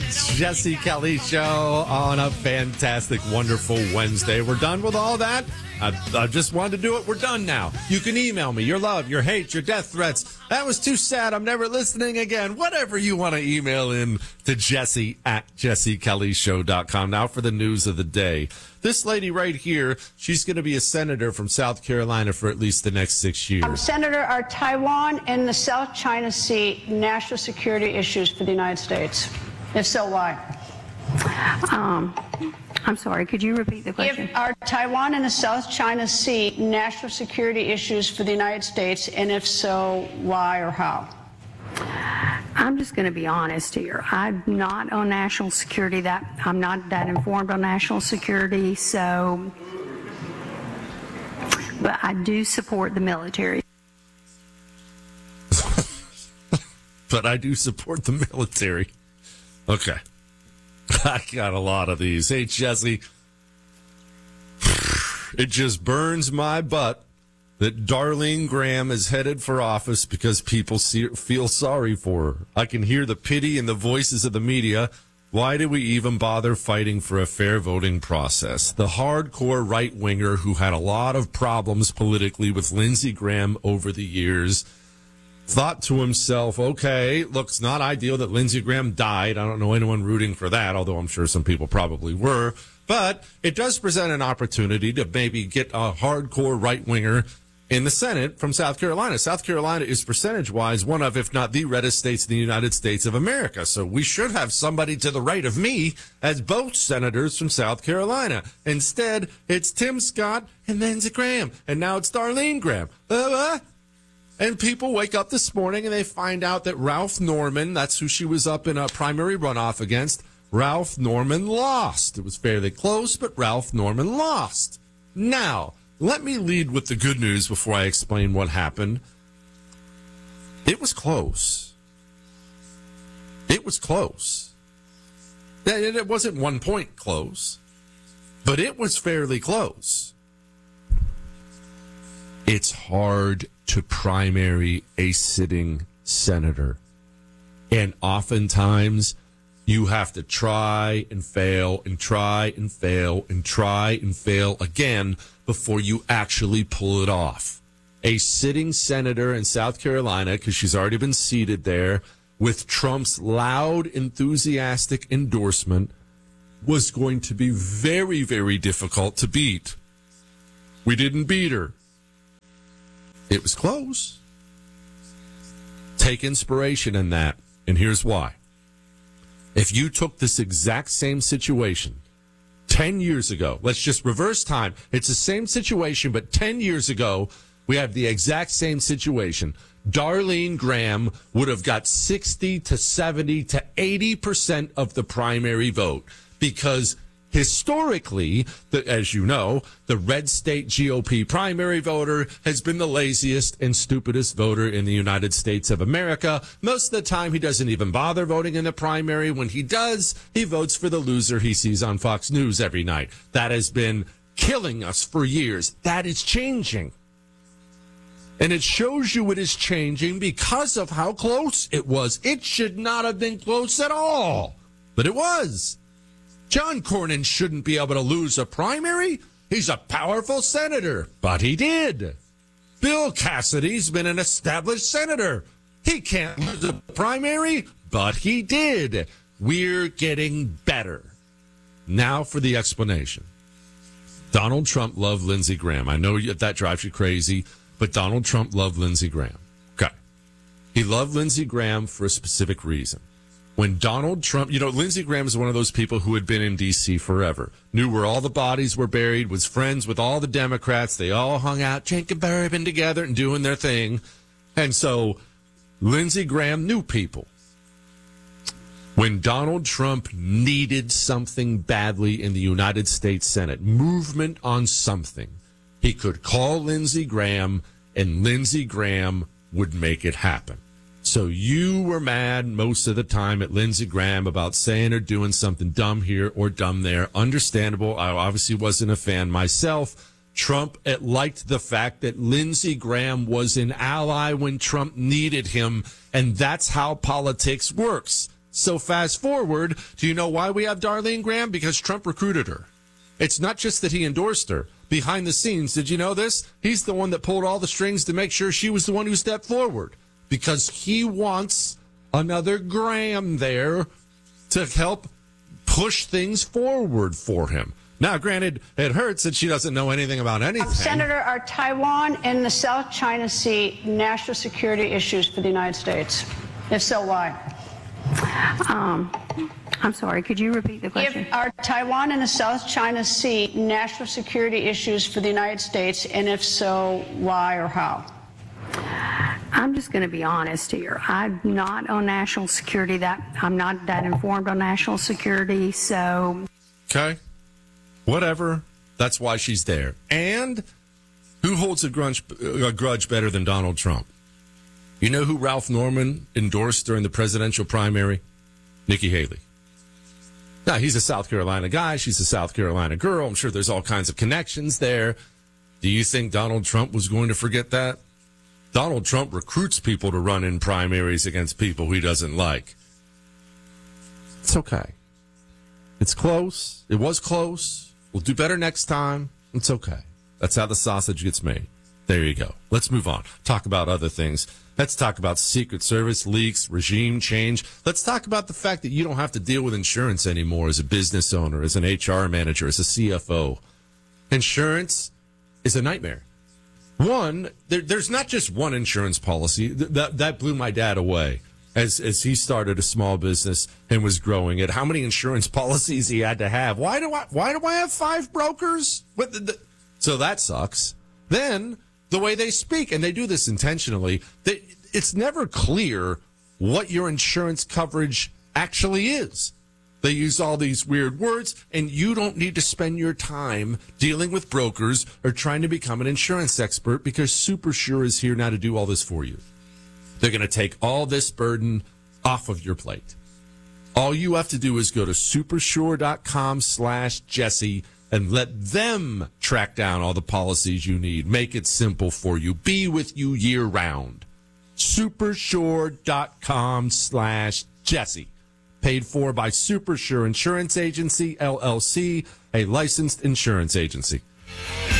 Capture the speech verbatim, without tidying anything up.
Jesse Kelly Show on a fantastic, wonderful Wednesday. We're done with all that. I, I just wanted to do it. We're done now. You can email me your love, your hate, your death threats. That was too sad. I'm never listening again. Whatever you want to email in to Jesse at jesse kelly show dot com. Now for the news of the day. This lady right here, she's going to be a senator from South Carolina for at least the next six years. Um, Senator, are Taiwan and the South China Sea national security issues for the United States? If so, why? Um, I'm sorry, could you repeat the question? If, are Taiwan and the South China Sea national security issues for the United States, and if so, why or how? I'm just going to be honest here. I'm not on national security. That I'm not that informed on national security, so, but I do support the military. But I do support the military. Okay. I got a lot of these. Hey, Jesse. It just burns my butt that Darlene Graham is headed for office because people see, feel sorry for her. I can hear the pity in the voices of the media. Why do we even bother fighting for a fair voting process? The hardcore right-winger who had a lot of problems politically with Lindsey Graham over the years thought to himself, okay, looks not ideal that Lindsey Graham died. I don't know anyone rooting for that, although I'm sure some people probably were. But it does present an opportunity to maybe get a hardcore right-winger in the Senate from South Carolina. South Carolina is percentage-wise one of, if not the reddest states in the United States of America. So we should have somebody to the right of me as both senators from South Carolina. Instead, it's Tim Scott and Lindsey Graham. And now it's Darlene Graham. Uh, And people wake up this morning and they find out that Ralph Norman, that's who she was up in a primary runoff against, Ralph Norman lost. It was fairly close, but Ralph Norman lost. Now, let me lead with the good news before I explain what happened. It was close. It was close. It wasn't one point close, but it was fairly close. It's hard to primary a sitting senator. And oftentimes you have to try and fail and try and fail and try and fail again before you actually pull it off. A sitting senator in South Carolina, because she's already been seated there, with Trump's loud, enthusiastic endorsement, was going to be very, very difficult to beat. We didn't beat her. It was close. Take inspiration in that, and here's why. If you took this exact same situation ten years ago, let's just reverse time. It's the same situation, but ten years ago, we have the exact same situation. Darlene Graham would have got sixty to seventy to eighty percent of the primary vote because historically, the, as you know, the red state G O P primary voter has been the laziest and stupidest voter in the United States of America. Most of the time, he doesn't even bother voting in the primary. When he does, he votes for the loser he sees on Fox News every night. That has been killing us for years. That is changing. And it shows you it is changing because of how close it was. It should not have been close at all, but it was. John Cornyn shouldn't be able to lose a primary. He's a powerful senator, but he did. Bill Cassidy's been an established senator. He can't lose a primary, but he did. We're getting better. Now for the explanation. Donald Trump loved Lindsey Graham. I know that drives you crazy, but Donald Trump loved Lindsey Graham. Okay. He loved Lindsey Graham for a specific reason. When Donald Trump, you know, Lindsey Graham is one of those people who had been in D C forever, knew where all the bodies were buried, was friends with all the Democrats. They all hung out, drinking bourbon together and doing their thing. And so Lindsey Graham knew people. When Donald Trump needed something badly in the United States Senate, movement on something, he could call Lindsey Graham and Lindsey Graham would make it happen. So you were mad most of the time at Lindsey Graham about saying or doing something dumb here or dumb there. Understandable. I obviously wasn't a fan myself. Trump liked the fact that Lindsey Graham was an ally when Trump needed him, and that's how politics works. So fast forward, do you know why we have Darlene Graham? Because Trump recruited her. It's not just that he endorsed her. Behind the scenes, did you know this? He's the one that pulled all the strings to make sure she was the one who stepped forward. Because he wants another Graham there to help push things forward for him. Now, granted, it hurts that she doesn't know anything about anything. Senator, are Taiwan and the South China Sea national security issues for the United States? If so, why? Um, I'm sorry, could you repeat the question? If, are Taiwan and the South China Sea national security issues for the United States, and if so, why or how? I'm just going to be honest here. I'm not on national security. That I'm not that informed on national security, so. Okay. Whatever. That's why she's there. And who holds a grudge, a grudge better than Donald Trump? You know who Ralph Norman endorsed during the presidential primary? Nikki Haley. Now, he's a South Carolina guy. She's a South Carolina girl. I'm sure there's all kinds of connections there. Do you think Donald Trump was going to forget that? Donald Trump recruits people to run in primaries against people he doesn't like. It's okay. It's close. It was close. We'll do better next time. It's okay. That's how the sausage gets made. There you go. Let's move on. Talk about other things. Let's talk about Secret Service leaks, regime change. Let's talk about the fact that you don't have to deal with insurance anymore as a business owner, as an H R manager, as a C F O. Insurance is a nightmare. One, there, there's not just one insurance policy. Th- that, that blew my dad away as, as he started a small business and was growing it. How many insurance policies he had to have. Why do I, why do I have five brokers? What the, the, so that sucks. Then the way they speak, and they do this intentionally, they, it's never clear what your insurance coverage actually is. They use all these weird words, and you don't need to spend your time dealing with brokers or trying to become an insurance expert because SuperSure is here now to do all this for you. They're going to take all this burden off of your plate. All you have to do is go to supersure.com slash Jesse and let them track down all the policies you need. Make it simple for you. Be with you year round. Supersure.com slash Jesse. Paid for by SuperSure Insurance Agency, L L C, a licensed insurance agency.